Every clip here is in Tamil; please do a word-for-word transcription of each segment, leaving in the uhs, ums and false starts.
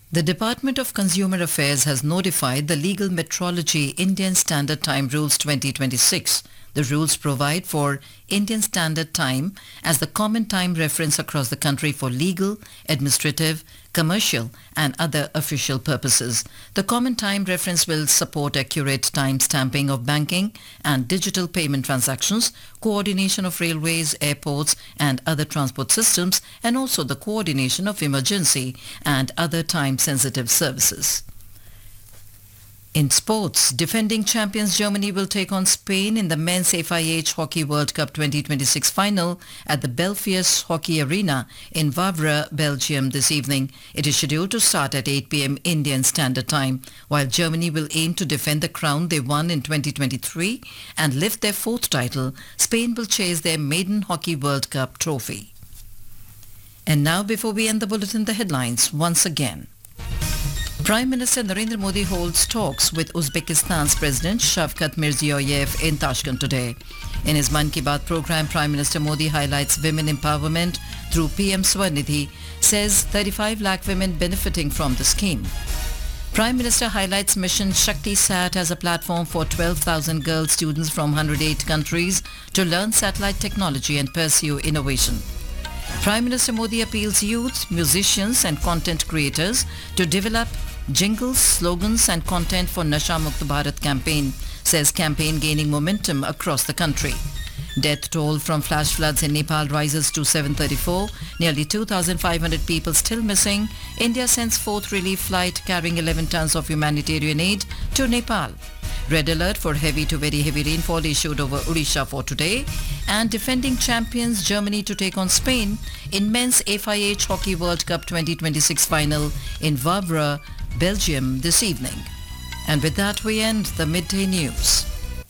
The Department of Consumer Affairs has notified the Legal Metrology Indian Standard Time Rules twenty twenty-six. The rules provide for Indian Standard Time as the common time reference across the country for legal, administrative, commercial and other official purposes. The common time reference will support accurate time stamping of banking and digital payment transactions, coordination of railways, airports and other transport systems, and also the coordination of emergency and other time-sensitive services. In sports, defending champions Germany will take on Spain in the Men's F I H Hockey World Cup twenty twenty-six final at the Belfius Hockey Arena in Wavre, Belgium this evening. It is scheduled to start at eight p m Indian Standard Time. While Germany will aim to defend the crown they won in twenty twenty-three and lift their fourth title, Spain will chase their maiden Hockey World Cup trophy. And now, before we end the bulletin, the headlines once again. Prime Minister Narendra Modi holds talks with Uzbekistan's President Shavkat Mirziyoyev in Tashkent today. In his Mann Ki Baat program, Prime Minister Modi highlights women empowerment through P M Swarnidhi, says thirty-five lakh women benefiting from the scheme. Prime Minister highlights Mission Shakti Sat as a platform for twelve thousand girl students from one hundred eight countries to learn satellite technology and pursue innovation. Prime Minister Modi appeals youth, musicians and content creators to develop jingles, slogans and content for Nasha Mukt Bharat campaign, says campaign gaining momentum across the country. Death toll from flash floods in Nepal rises to seven thirty-four. Nearly two thousand five hundred people still missing. India sends fourth relief flight carrying eleven tons of humanitarian aid to Nepal. Red alert for heavy to very heavy rainfall issued over Odisha for today. And defending champions Germany to take on Spain in Men's F I H Hockey World Cup twenty twenty-six final in Wavre, Belgium this evening. And with that we end the midday news.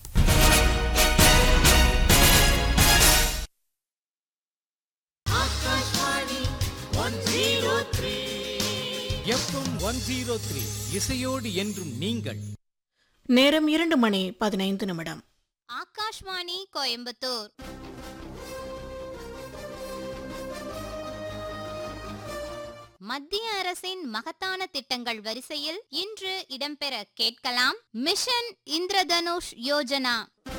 F M one zero three இசையோடு என்றும் நீங்கள். நேரம் இரண்டு மணி பதினைந்து நிமிடம். ஆகாஷ்வாணி கோயம்புத்தூர். மத்திய அரசின் மகத்தான திட்டங்கள் வரிசையில் இன்று இடம்பெற கேட்கலாம். மிஷன் இந்திரதனுஷ் யோஜனா.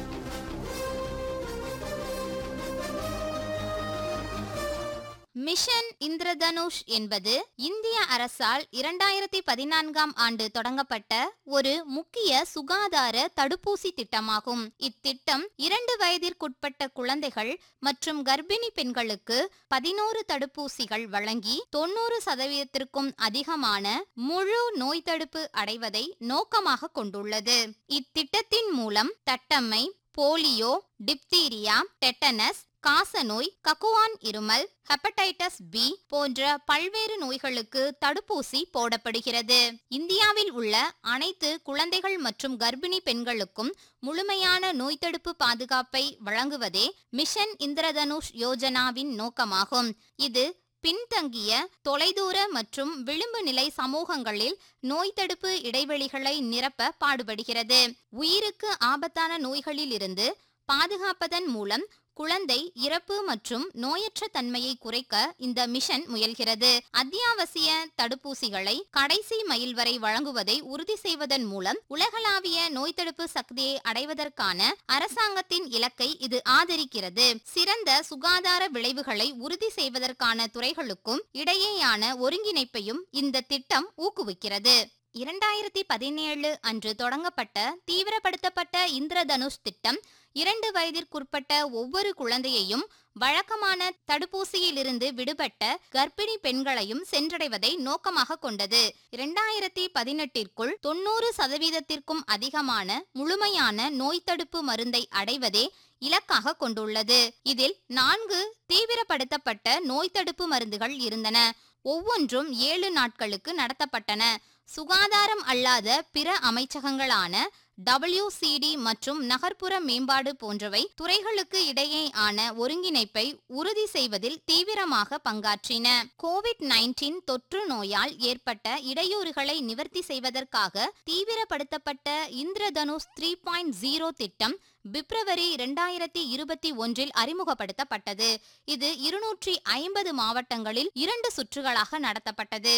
மிஷன் இந்திரதனுஷ் என்பது இந்திய அரசால் இரண்டாயிரத்தி பதினான்காம் ஆண்டு தொடங்கப்பட்ட ஒரு முக்கிய சுகாதார தடுப்பூசி திட்டமாகும். இத்திட்டம் இரண்டு வயதிற்குட்பட்ட குழந்தைகள் மற்றும் கர்ப்பிணி பெண்களுக்கு பதினோரு தடுப்பூசிகள் வழங்கி தொண்ணூறு சதவீதத்திற்கும் அதிகமான முழு நோய் தடுப்பு அடைவதை நோக்கமாக கொண்டுள்ளது. இத்திட்டத்தின் மூலம் தட்டம்மை, போலியோ, டிப்தீரியா, டெட்டனஸ், காசநோய், கக்குவான் இருமல், ஹெப்படைட்டிஸ் பி போன்ற பல்வேறு நோய்களுக்கு தடுப்பூசி போடப்படுகிறது. இந்தியாவில் உள்ள அனைத்து குழந்தைகள் மற்றும் கர்ப்பிணி பெண்களுக்கும் முழுமையான நோய் தடுப்பு பாதுகாப்பை வழங்குவதே மிஷன் இந்திரதனுஷ் யோஜனாவின் நோக்கமாகும். இது பின்தங்கிய, தொலைதூர மற்றும் விளிம்பு நிலை சமூகங்களில் நோய் தடுப்பு இடைவெளிகளை நிரப்ப பாடுபடுகிறது. உயிருக்கு ஆபத்தான நோய்களில் இருந்து பாதுகாப்பதன் மூலம் குழந்தை இறப்பு மற்றும் நோயற்ற தன்மையை குறைக்க இந்த மிஷன் முயல்கிறது. அத்தியாவசிய தடுப்பூசிகளை கடைசி மைல் வரை வழங்குவதை உறுதி செய்வதன் மூலம் உலகளாவிய நோய் தடுப்பு சக்தியை அடைவதற்கான அரசாங்கத்தின் இலக்கை இது ஆதரிக்கிறது. சிறந்த சுகாதார விளைவுகளை உறுதி செய்வதற்கான துறைகளுக்கும் இடையேயான ஒருங்கிணைப்பையும் இந்த திட்டம் ஊக்குவிக்கிறது. இரண்டாயிரத்தி பதினேழு அன்று தொடங்கப்பட்ட தீவிரப்படுத்தப்பட்ட இந்திரதனுஷ் திட்டம் இரண்டு வயதிற்குட்பட்ட ஒவ்வொரு குழந்தையையும் வழக்கமான தடுப்பூசியிலிருந்து விடுபட்ட கர்ப்பிணி பெண்களையும் சென்றடைவதை நோக்கமாக கொண்டது. இரண்டாயிரத்தி பதினெட்டிற்குள் தொண்ணூறு சதவீதத்திற்கும் அதிகமான முழுமையான நோய் தடுப்பு மருந்தை அடைவதே இலக்காக கொண்டுள்ளது. இதில் நான்கு தீவிரப்படுத்தப்பட்ட நோய் தடுப்பு மருந்துகள் இருந்தன. ஒவ்வொன்றும் ஏழு நாட்களுக்கு நடத்தப்பட்டன. சுகாதாரம் அல்லாத பிற அமைச்சகங்களான டபிள்யூ சி டி மற்றும் நகர்ப்புற மேம்பாடு போன்றவை துறைகளுக்கு இடையேயான ஒருங்கிணைப்பை உறுதி செய்வதில் தீவிரமாக பங்காற்றின. கோவிட் பத்தொன்பது தொற்று நோயால் ஏற்பட்ட இடையூறுகளை நிவர்த்தி செய்வதற்காக தீவிரப்படுத்தப்பட்ட இந்திரதனுஷ் த்ரீ பாயிண்ட் ஜீரோ திட்டம் பிப்ரவரி இரண்டாயிரத்தி இருபத்தி ஒன்றில் அறிமுகப்படுத்தப்பட்டது. இது இருநூற்றி ஐம்பது மாவட்டங்களில் இரண்டு சுற்றுகளாக நடத்தப்பட்டது.